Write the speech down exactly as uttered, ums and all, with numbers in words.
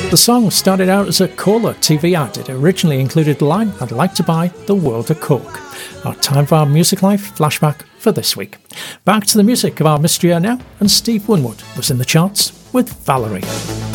The song started out as a Cola T V ad. It originally included the line, "I'd like to buy the world of Coke." Our time for our Music Life flashback for this week. Back to the music of our mystery now, and Steve Winwood was in the charts with Valerie.